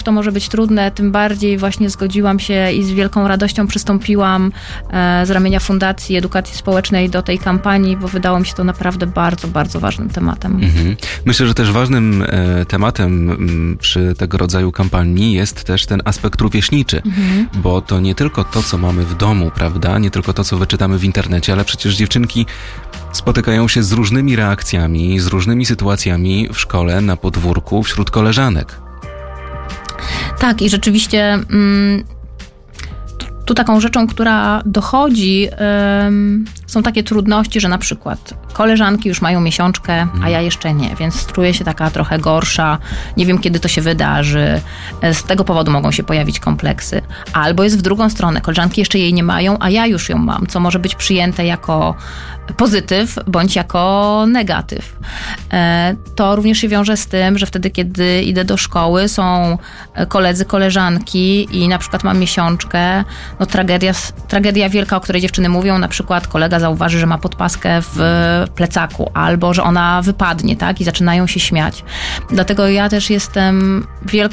to może być trudne, tym bardziej właśnie zgodziłam się i z wielką radością przystąpiłam z ramienia Fundacji Edukacji Społecznej do tej kampanii, bo wydało mi się to naprawdę bardzo, bardzo ważnym tematem. Myślę, że też ważnym tematem przy tego rodzaju kampanii jest też ten aspekt rówieśniczy, bo to nie tylko to, co mamy w domu, prawda, nie tylko to, co wyczytamy w internecie, ale przecież dziewczynki spotykają się z różnymi reakcjami, z różnymi sytuacjami w szkole, na podwórku, wśród koleżanek. Tak, i rzeczywiście tu taką rzeczą, która dochodzi, są takie trudności, że na przykład koleżanki już mają miesiączkę, a ja jeszcze nie, więc czuję się taka trochę gorsza, nie wiem, kiedy to się wydarzy, z tego powodu mogą się pojawić kompleksy. Albo jest w drugą stronę, koleżanki jeszcze jej nie mają, a ja już ją mam, co może być przyjęte jako pozytyw, bądź jako negatyw. To również się wiąże z tym, że wtedy, kiedy idę do szkoły, są koledzy, koleżanki i na przykład mam miesiączkę, no tragedia wielka, o której dziewczyny mówią, na przykład kolega zauważy, że ma podpaskę w plecaku, albo że ona wypadnie, tak, i zaczynają się śmiać. Dlatego ja też jestem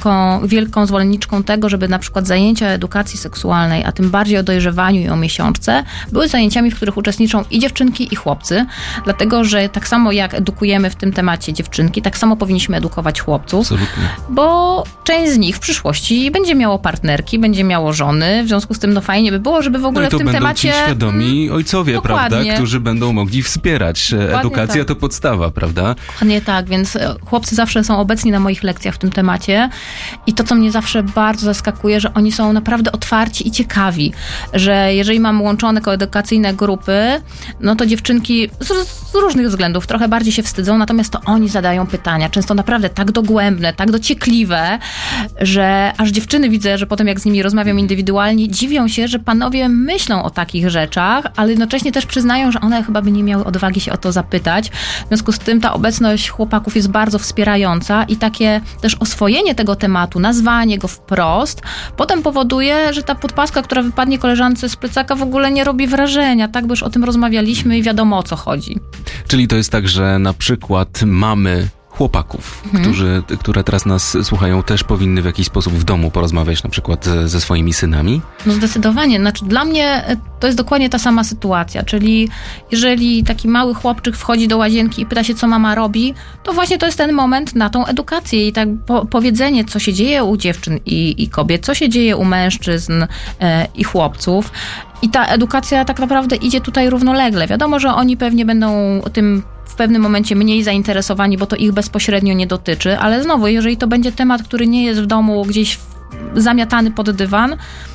wielką zwolenniczką tego, żeby na przykład zajęcia edukacji seksualnej, a tym bardziej o dojrzewaniu i o miesiączce, były zajęciami, w których uczestniczą i dziewczynki, i chłopcy, dlatego, że tak samo jak edukujemy w tym temacie dziewczynki, tak samo powinniśmy edukować chłopców. Absolutnie. Bo część z nich w przyszłości będzie miało partnerki, będzie miało żony, w związku z tym no fajnie by było, żeby w ogóle w tym temacie... No i to będą ci świadomi ojcowie, dokładnie, prawda, którzy będą mogli wspierać. Edukacja to podstawa, prawda? Nie tak, więc chłopcy zawsze są obecni na moich lekcjach w tym temacie i to, co mnie zawsze bardzo zaskakuje, że oni są naprawdę otwarci i ciekawi, że jeżeli mamy łączone koedukacyjne grupy, no to dziewczynki z różnych względów trochę bardziej się wstydzą, natomiast to oni zadają pytania, często naprawdę tak dogłębne, tak dociekliwe, że aż dziewczyny widzę, że potem jak z nimi rozmawiam indywidualnie, dziwią się, że panowie myślą o takich rzeczach, ale jednocześnie też przyznają, że one chyba by nie miały odwagi się o to zapytać. W związku z tym ta obecność chłopaków jest bardzo wspierająca i takie też oswojenie tego tematu, nazwanie go wprost, potem powoduje, że ta podpaska, która wypadnie koleżance z plecaka, w ogóle nie robi wrażenia, tak, bo już o tym rozmawialiśmy i wiadomo, o co chodzi. Czyli to jest tak, że na przykład mamy chłopaków, które teraz nas słuchają, też powinny w jakiś sposób w domu porozmawiać na przykład ze swoimi synami? No zdecydowanie. Znaczy dla mnie to jest dokładnie ta sama sytuacja, czyli jeżeli taki mały chłopczyk wchodzi do łazienki i pyta się, co mama robi, to właśnie to jest ten moment na tą edukację i tak powiedzenie, co się dzieje u dziewczyn i kobiet, co się dzieje u mężczyzn i chłopców. I ta edukacja tak naprawdę idzie tutaj równolegle. Wiadomo, że oni pewnie będą tym w pewnym momencie mniej zainteresowani, bo to ich bezpośrednio nie dotyczy, ale znowu, jeżeli to będzie temat, który nie jest w domu gdzieś zamiatany pod dywan,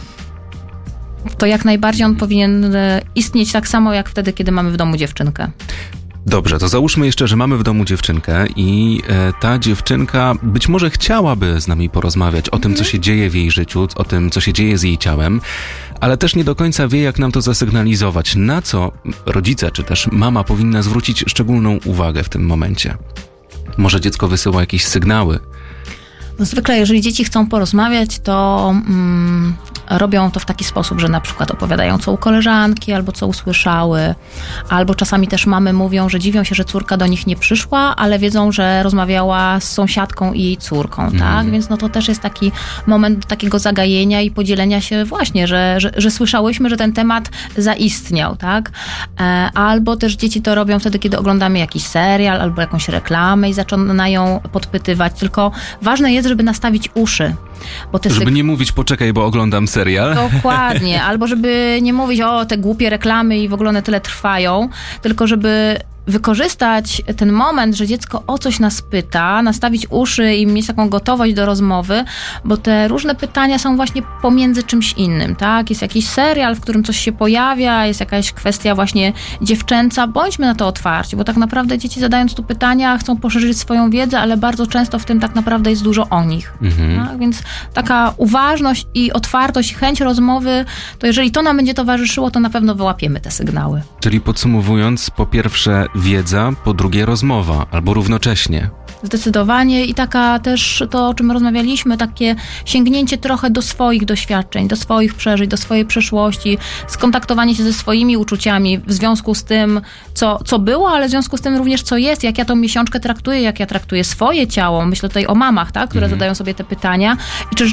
to jak najbardziej on powinien istnieć tak samo, jak wtedy, kiedy mamy w domu dziewczynkę. Dobrze, to załóżmy jeszcze, że mamy w domu dziewczynkę i ta dziewczynka być może chciałaby z nami porozmawiać o tym, co się dzieje w jej życiu, o tym, co się dzieje z jej ciałem, ale też nie do końca wie, jak nam to zasygnalizować, na co rodzice czy też mama powinna zwrócić szczególną uwagę w tym momencie. Może dziecko wysyła jakieś sygnały. No zwykle, jeżeli dzieci chcą porozmawiać, to robią to w taki sposób, że na przykład opowiadają, co u koleżanki, albo co usłyszały, albo czasami też mamy mówią, że dziwią się, że córka do nich nie przyszła, ale wiedzą, że rozmawiała z sąsiadką i jej córką, tak? Więc no to też jest taki moment takiego zagajenia i podzielenia się właśnie, że słyszałyśmy, że ten temat zaistniał, tak? Albo też dzieci to robią wtedy, kiedy oglądamy jakiś serial albo jakąś reklamę i zaczynają podpytywać, tylko ważne jest, żeby nastawić uszy. Bo żeby nie mówić, poczekaj, bo oglądam serial. Dokładnie, albo żeby nie mówić, o, te głupie reklamy i w ogóle one tyle trwają, tylko żeby wykorzystać ten moment, że dziecko o coś nas pyta, nastawić uszy i mieć taką gotowość do rozmowy, bo te różne pytania są właśnie pomiędzy czymś innym, tak? Jest jakiś serial, w którym coś się pojawia, jest jakaś kwestia właśnie dziewczęca, bądźmy na to otwarci, bo tak naprawdę dzieci zadając tu pytania chcą poszerzyć swoją wiedzę, ale bardzo często w tym tak naprawdę jest dużo o nich. Tak? Więc taka uważność i otwartość i chęć rozmowy, to jeżeli to nam będzie towarzyszyło, to na pewno wyłapiemy te sygnały. Czyli podsumowując, po pierwsze wiedza, po drugie rozmowa, albo równocześnie. Zdecydowanie i taka też to, o czym rozmawialiśmy, takie sięgnięcie trochę do swoich doświadczeń, do swoich przeżyć, do swojej przeszłości, skontaktowanie się ze swoimi uczuciami w związku z tym, co było, ale w związku z tym również co jest, jak ja tą miesiączkę traktuję, jak ja traktuję swoje ciało. Myślę tutaj o mamach, tak, które zadają sobie te pytania i czy